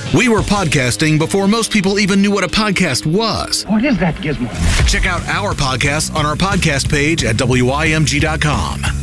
We were podcasting before most people even knew what a podcast was. What is that, Gizmo? Check out our podcast on our podcast page at WIMG.com.